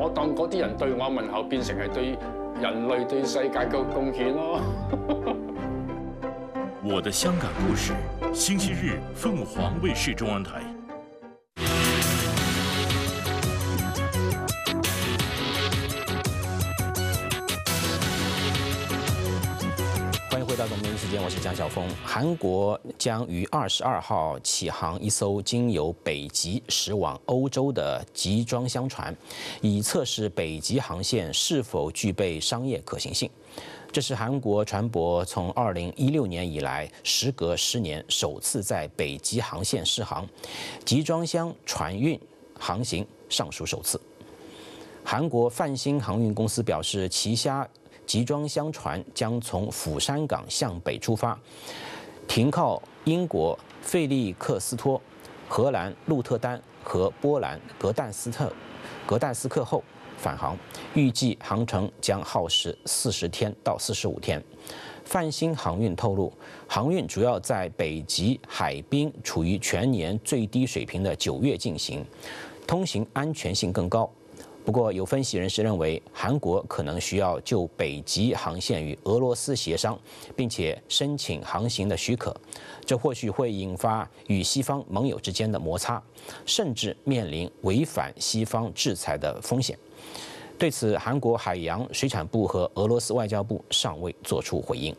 我當嗰啲人對我問候變成係對人類對世界嘅貢獻咯。 我的香港故事，星期日凤凰卫视中央台。 欢迎回到《东明时间》，我是江晓峰。韩国将于22号启航一艘经由北极驶往欧洲的集装箱船，以测试北极航线是否具备商业可行性。这是韩国船舶从2016年以来，时隔10年首次在北极航线试航，集装箱船运航行尚属首次。韩国泛星航运公司表示，旗下集装箱船将从釜山港向北出发，停靠英国费利克斯托、荷兰鹿特丹和波兰格但斯克后返航，预计航程将耗时40天到45天。泛星航运透露，航运主要在北极海冰处于全年最低水平的9月进行，通行安全性更高。不过，有分析人士认为，韩国可能需要就北极航线与俄罗斯协商，并且申请航行的许可，这或许会引发与西方盟友之间的摩擦，甚至面临违反西方制裁的风险。对此，韩国海洋水产部和俄罗斯外交部尚未作出回应。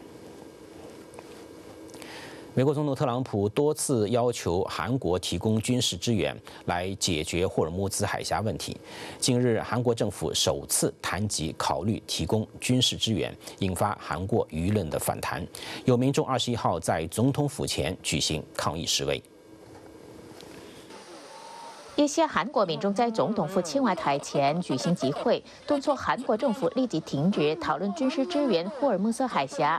美国总统特朗普多次要求韩国提供军事支援来解决霍尔木兹海峡问题。近日，韩国政府首次谈及考虑提供军事支援，引发韩国舆论的反弹。有民众21号在总统府前举行抗议示威。 一些韩国民众在总统府青瓦台前举行集会，敦促韩国政府立即停止讨论军事支援霍尔木兹海峡。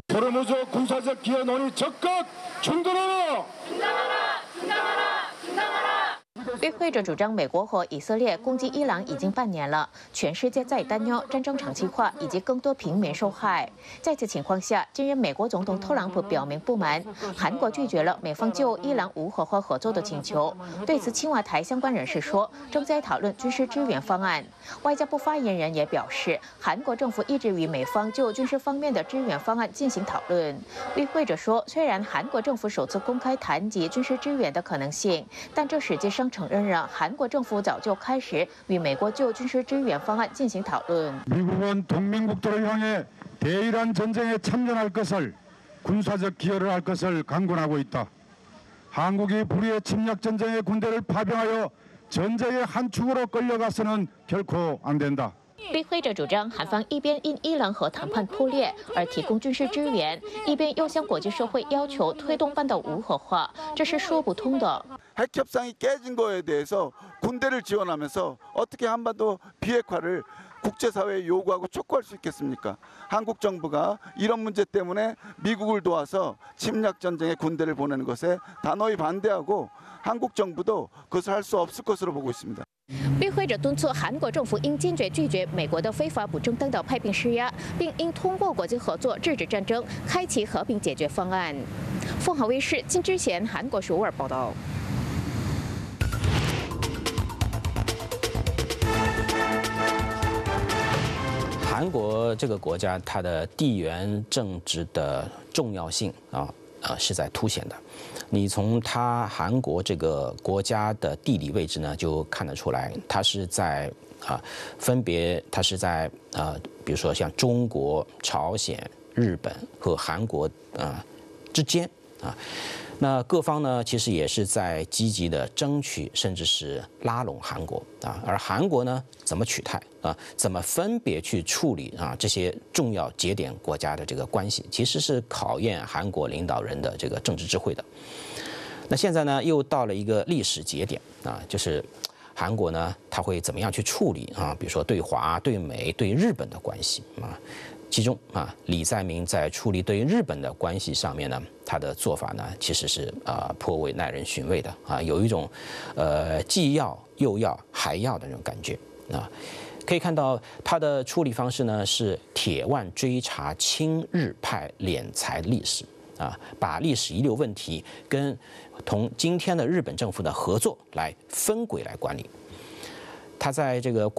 与会者主张，美国和以色列攻击伊朗已经半年了，全世界在担忧战争长期化以及更多平民受害。在此情况下，今日美国总统特朗普表明不满，韩国拒绝了美方就伊朗无核化合作的请求。对此，青瓦台相关人士说，正在讨论军事支援方案。外交部发言人也表示，韩国政府一直与美方就军事方面的支援方案进行讨论。与会者说，虽然韩国政府首次公开谈及军事支援的可能性，但这实际上承认韩国政府早就开始与美国就军事支援方案进行讨论。 미국은 동맹국들을 향해 대이란 전쟁에 참전할 것을 군사적 기여를 할 것을 강권하고 있다. 한국이 불의의 침략 전쟁의 군대를 파병하여 전쟁의 한 축으로 끌려가서는 결코 안 된다. 与会者主张，韩方一边因伊朗核谈判破裂而提供军事支援，一边又向国际社会要求推动半岛无核化，这是说不通的。 핵 협상이 깨진 거에 대해서 군대를 지원하면서 어떻게 한반도 비핵화를 국제사회에 요구하고 촉구할 수 있겠습니까? 한국 정부가 이런 문제 때문에 미국을 도와서 침략 전쟁에 군대를 보내는 것에 단호히 반대하고 한국 정부도 그것을 할 수 없을 것으로 보고 있습니다. 与会者敦促韩国政府应坚决拒绝美国的非法不正当的派兵施压，并应通过国际合作制止战争，开启和平解决方案。凤凰卫视金智贤韩国首尔报道。 韩国这个国家，它的地缘政治的重要性是在凸显的。你从它韩国这个国家的地理位置呢，就看得出来，它是在分别它是在比如说像中国、朝鲜、日本和韩国之间那各方呢，其实也是在积极的争取，甚至是拉拢韩国而韩国呢，怎么取态怎么分别去处理这些重要节点国家的这个关系，其实是考验韩国领导人的这个政治智慧的。那现在呢，又到了一个历史节点就是韩国呢，它会怎么样去处理比如说对华、对美、对日本的关系其中李在明在处理对日本的关系上面呢，他的做法呢，其实是颇为耐人寻味的有一种既要又要还要的那种感觉可以看到他的处理方式呢是铁腕追查亲日派敛财历史把历史遗留问题跟同今天的日本政府的合作来分轨来管理。他在这个